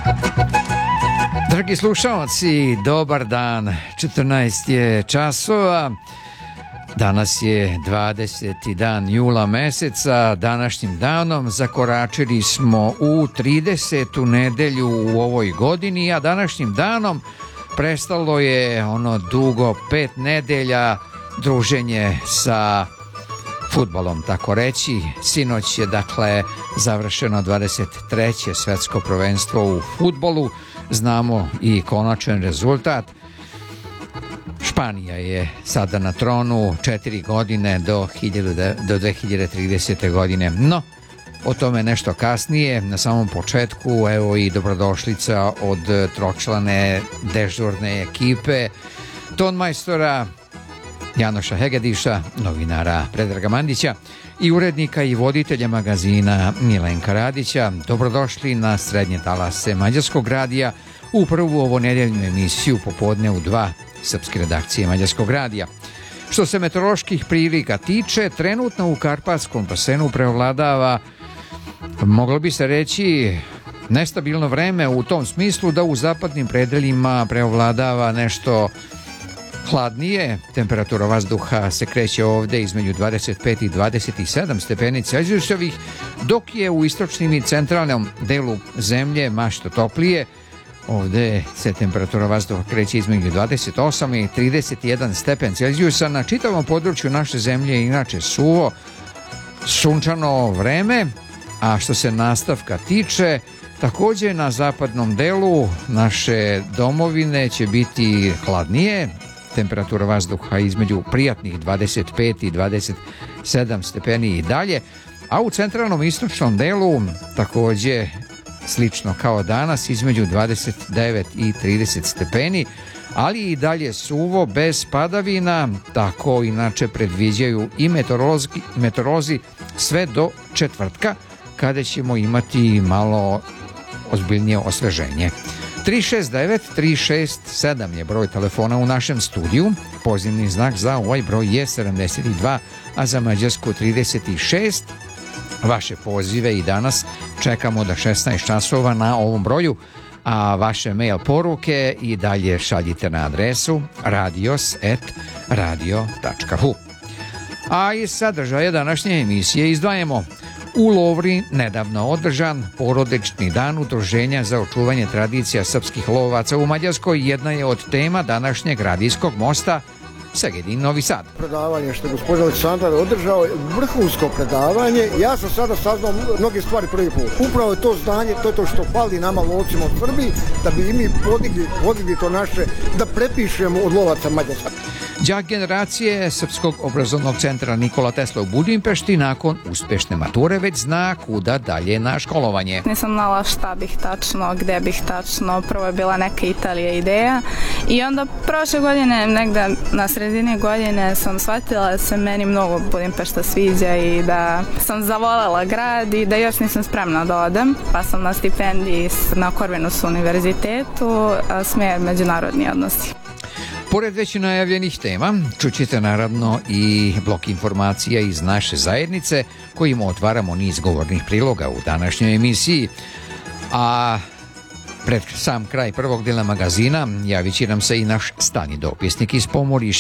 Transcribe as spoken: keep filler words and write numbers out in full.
Dragi slušalci, dobar dan, četrnaest je časova, danas je dvadeseti dan jula meseca, današnjim danom zakoračili smo u tridesetu nedelju u ovoj godini, a današnjim danom prestalo je ono dugo pet nedelja druženje sa fudbalom, tako reći. Sinoć je dakle završeno dvadeset treće svetsko prvenstvo u fudbalu. Znamo i konačan rezultat. Španija je sada na tronu četiri godine do, do dve hiljade tridesete. godine. No, o tome nešto kasnije. Na samom početku, evo i dobrodošlica od tročlane dežurne ekipe, tonmajstora Janoša Hegediša, novinara Predraga Mandića i urednika i voditelja magazina Milenka Radića. Dobrodošli na srednje talase Mađarskog radija u prvu ovonedeljnu emisiju popodne u dva srpske redakcije Mađarskog radija. Što se meteoroloških prilika tiče, trenutno u Karpatskom basenu preovladava, moglo bi se reći, nestabilno vreme u tom smislu da u zapadnim predeljima preovladava nešto hladnije. Temperatura vazduha se kreće ovde između dvadeset pet i dvadeset sedam stepeni Celzijusovih, dok je u istočnim i centralnom delu zemlje mašto toplije. Ovde se temperatura vazduha kreće između dvadeset osam i trideset jedan stepen Celzijusa. Na čitavom području naše zemlje je inače suvo, sunčano vreme, a što se nastavka tiče, takođe na zapadnom delu naše domovine će biti hladnije. Temperatura vazduha između prijatnih dvadeset pet i dvadeset sedam stepeni i dalje, a u centralnom istočnom delu takođe slično kao danas između dvadeset devet i trideset stepeni, ali i dalje suvo bez padavina, tako inače predviđaju i meteorolozi sve do četvrtka, kada ćemo imati malo ozbiljnije osveženje. tri šest devet tri šest sedam je broj telefona u našem studiju. Pozivni znak za ovaj broj je sedamdeset dva, a za Mađarsku trideset šest. Vaše pozive i danas čekamo do šesnaest časova na ovom broju, a vaše mail poruke i dalje šaljite na adresu radios at radio tačka hu. A iz sadržaja današnje emisije izdvajamo: u Lovri nedavno održan porodični dan udruženja za očuvanje tradicija srpskih lovaca u Mađarskoj jedna je od tema današnjeg radijskog mosta Segedin Novi Sad. Predavanje što je gospodin Aleksandar održao je vrhunsko predavanje. Ja sam sada saznao mnoge stvari prvi put. Upravo je to znanje, to je to što fali nama lovcima u Srbiji, da bi i mi podigli, podigli to naše, da prepišemo od lovaca Mađarska. Đak generacije Srpskog obrazovnog centra Nikola Tesla u Budimpešti nakon uspešne mature već zna kuda dalje na školovanje. Nisam znala šta bih tačno, gde bih tačno. Prvo je bila neka Italija ideja i onda prošle godine, negde na sredini godine, sam shvatila da se meni mnogo Budimpešta sviđa i da sam zavolela grad i da još nisam spremna da odem, pa sam na stipendiji na Corvinus univerzitetu, smer međunarodni odnosi. Pored već najavljenih tema, čućete naravno i blok informacija iz naše zajednice kojima otvaramo niz govornih priloga u današnjoj emisiji. A pred sam kraj prvog dela magazina javit će nam se i naš stani dopisnik iz Pomoriša